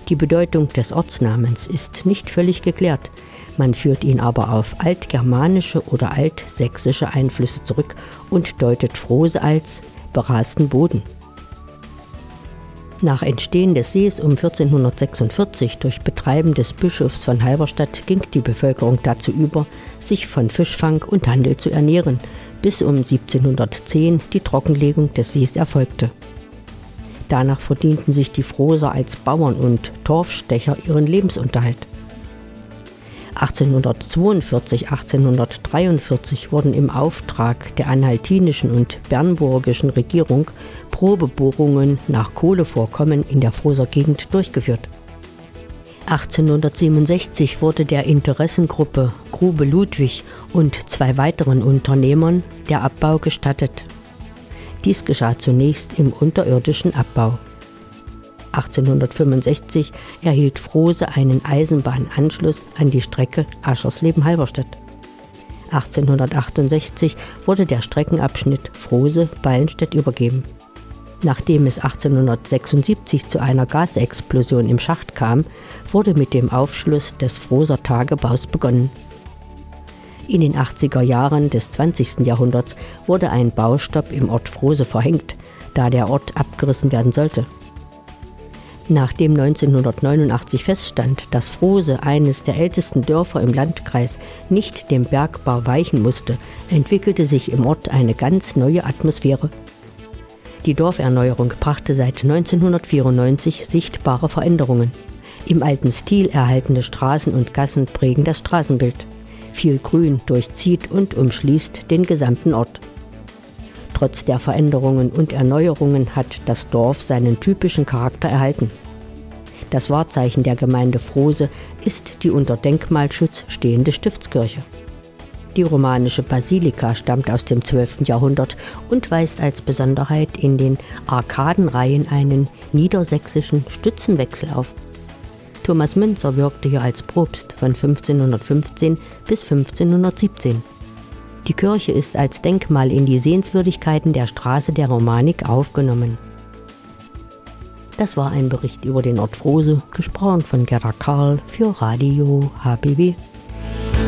Die Bedeutung des Ortsnamens ist nicht völlig geklärt. Man führt ihn aber auf altgermanische oder altsächsische Einflüsse zurück und deutet Frose als berasten Boden. Nach Entstehen des Sees um 1446 durch Betreiben des Bischofs von Halberstadt ging die Bevölkerung dazu über, sich von Fischfang und Handel zu ernähren, bis um 1710 die Trockenlegung des Sees erfolgte. Danach verdienten sich die Froser als Bauern und Torfstecher ihren Lebensunterhalt. 1842, 1843 wurden im Auftrag der anhaltinischen und bernburgischen Regierung Probebohrungen nach Kohlevorkommen in der Froser Gegend durchgeführt. 1867 wurde der Interessengruppe Grube Ludwig und 2 weiteren Unternehmern der Abbau gestattet. Dies geschah zunächst im unterirdischen Abbau. 1865 erhielt Frose einen Eisenbahnanschluss an die Strecke Aschersleben-Halberstadt. 1868 wurde der Streckenabschnitt Frose-Ballenstedt übergeben. Nachdem es 1876 zu einer Gasexplosion im Schacht kam, wurde mit dem Aufschluss des Froser Tagebaus begonnen. In den 80er Jahren des 20. Jahrhunderts wurde ein Baustopp im Ort Frose verhängt, da der Ort abgerissen werden sollte. Nachdem 1989 feststand, dass Frose, eines der ältesten Dörfer im Landkreis, nicht dem Bergbau weichen musste, entwickelte sich im Ort eine ganz neue Atmosphäre. Die Dorferneuerung brachte seit 1994 sichtbare Veränderungen. Im alten Stil erhaltene Straßen und Gassen prägen das Straßenbild. Viel Grün durchzieht und umschließt den gesamten Ort. Trotz der Veränderungen und Erneuerungen hat das Dorf seinen typischen Charakter erhalten. Das Wahrzeichen der Gemeinde Frose ist die unter Denkmalschutz stehende Stiftskirche. Die romanische Basilika stammt aus dem 12. Jahrhundert und weist als Besonderheit in den Arkadenreihen einen niedersächsischen Stützenwechsel auf. Thomas Münzer wirkte hier als Propst von 1515 bis 1517. Die Kirche ist als Denkmal in die Sehenswürdigkeiten der Straße der Romanik aufgenommen. Das war ein Bericht über den Ort Frose, gesprochen von Gerda Karl für Radio HBB.